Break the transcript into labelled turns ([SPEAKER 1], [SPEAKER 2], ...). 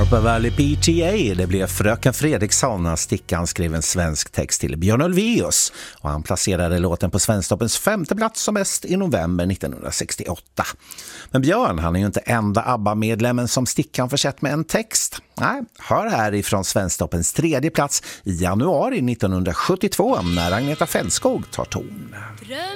[SPEAKER 1] Harper Valley PTA. Det blev Fröken Fredriksson när Stickan skrev en svensk text till Björn Ulvaeus. Och han placerade låten på Svensktoppens 5:e plats som bäst i november 1968. Men Björn, han är ju inte enda ABBA-medlemmen som Stickan försett med en text. Nej, hör här ifrån Svensktoppens 3:e plats i januari 1972 när Agneta Fältskog tar ton.